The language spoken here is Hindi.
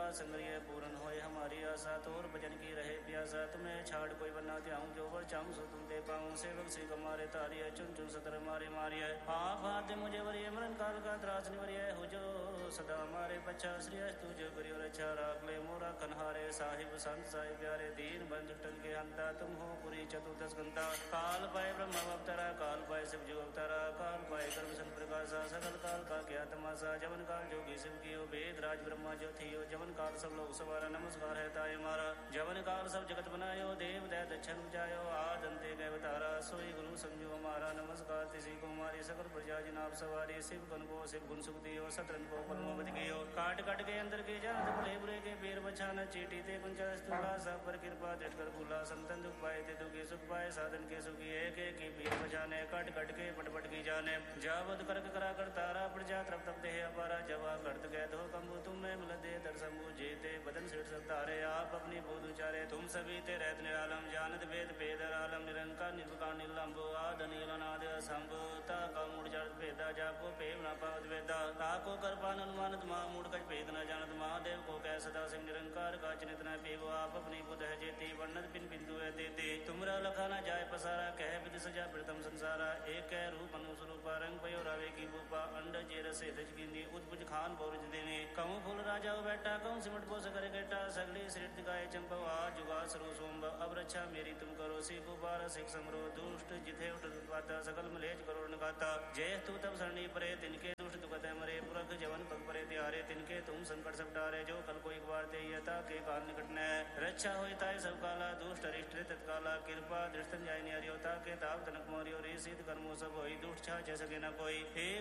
संग्रह पूर्ण होए हमारी आशा, तोर भजन की रहे प्यासा। तुम्हें छाड़ कोई बना त्याऊं, जो वर चाहूं सो तुम दे पाऊं। सेवक से कमारे तारी है, चुन चुन सतर मारे मारी है। आप हाथ मुझे वरिय मरण काल का त्रास निवरिय हो, जो सदा हमारे बच्चा श्री तुझ करियो रक्षा। राख ले मोरा कन्हारे, साहिब संत साहिब प्यारे। दीन बंधु टल के हंता, तुम हो पुरी चतुर्दश गंता। काल पाए ब्रह्म अवतारा, काल पाए शिव जो अवतारा। काल पाए कर्म संत प्रकाशा, सकल काल का क्या तमाशा। जवन काल जोगी शिव कियो, वेद राज ब्रह्मा जो थियो। जवन काल सब लोग सवारा, नमस्कार है ताय मारा। जवन काल सब जगत बनायो, देव दया दक्षिण जायो। आद अंते गए अवतारा, सोई गुरु समझो हमारा। नमस्कार तिसी को हमारी, सकल प्रजा जिनाब सवारी। शिव गण को शिव गुण सुख दियो, सतरन को परमोवत कियो। काट काट के अंदर के जानत, भले बुरे के पेर बछाना। चीटी ते कुंचा स्तुला, सब पर कृपा दृष्ट कर भूला। संतन दुख पाए ते दुखी सुख पाए, साधन के सुखी एक एक की पीर बचाने। काट काट के पट पट की जाने, जावत करक करा कर तारा। प्रजा तृप तप देह अपारा, जवा करत गए दो कंबु। तुम में मिल दे दर शंभु, जेते बदन सिर सब तारे। आप अपनी बोध उचारे, तुम सभी ते रहत निरालम। जानत वेद पेदर आलम, निरंकार निर्विकार निर्लंबो। आद नील अनाद असंभो, ताका मूढ़ जड़त भेदा। जाको पेव ना पावत वेदा, ताको कर पान अनुमानत। महा मूढ़ कछ भेद न जानत, महादेव को कह सदा सिंह निरंकार का चिनित न पेवो। आप अपनी बुध है जेती, वर्णत पिन बिंदु है देते। तुमरा लखा न जाय पसारा, कह विधि सजा प्रथम संसारा। एक है रूप अनुस्वरूपा, रंग पयो रावे की भूपा। अंड जेर से दज गिंदी, उद्भुज खान बोरज देने। कहूँ फूल राजा बैठा, कहूँ सिमट बोस करे गेटा। सगली सृष्टि गाय चंपवा, जुगा सरो सोम। अब रक्षा मेरी तुम करो, सी कुबार सिख समरो। दुष्ट जिथे उठ उत्पाता, सकल मलेज करो नगाता। जय तू तब सरणी परे, तिनके दुष्ट दुखत मरे। पुरख जवन पग परे त्यारे, तिनके तुम संकट सब टारे। जो कल को एक बार ते यता के काल निकट न। रक्षा होय ताय सब काला, दुष्ट अरिष्ट तत्काला। कृपा दृष्टन जाय निहरियो, ताके ताप तनक मोरियो। रे सिद्ध कर्मो सब होई, दुष्ट छा जै सके न कोई।